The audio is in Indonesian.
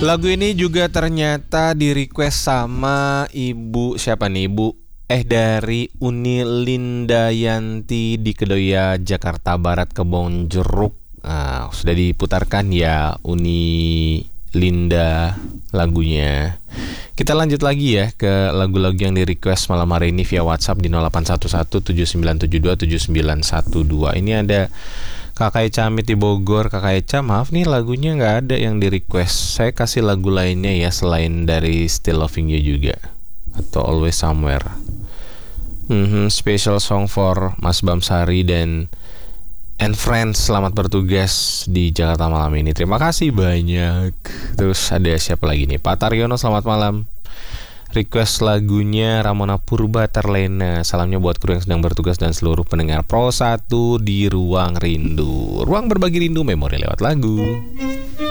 Lagu ini juga ternyata di request sama ibu siapa nih ibu dari Uni Lindayanti di Kedoya Jakarta Barat Kebon Jeruk. Sudah diputarkan ya Uni Linda lagunya. Kita lanjut lagi ya ke lagu-lagu yang di request malam hari ini via WhatsApp di 0811 7972 7912. Ini ada Kakak Eca Amit di Bogor. Kakak Eca, maaf nih lagunya nggak ada yang di request. Saya kasih lagu lainnya ya selain dari Still Loving You juga atau Always Somewhere. Special song for Mas Bamsari dan Friends. Selamat bertugas di Jakarta malam ini. Terima kasih banyak. Terus ada siapa lagi nih? Pak Taryono, selamat malam. Request lagunya Ramona Purba Terlena. Salamnya buat kru yang sedang bertugas dan seluruh pendengar Pro 1 di Ruang Rindu. Ruang berbagi rindu memori lewat lagu.